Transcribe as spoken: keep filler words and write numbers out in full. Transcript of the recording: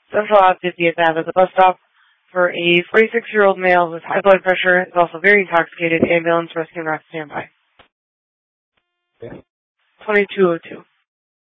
Central Ave fiftieth Ave at the bus stop for a forty-six-year-old male with high blood pressure, is also very intoxicated. Ambulance, rescue, and rock standby. Okay. twenty-two oh two.